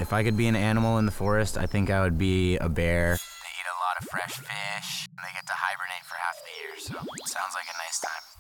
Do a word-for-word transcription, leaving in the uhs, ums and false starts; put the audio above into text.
If I could be an animal in the forest, I think I would be a bear. They eat a lot of fresh fish, and they get to hibernate for half the year, so it sounds like a nice time.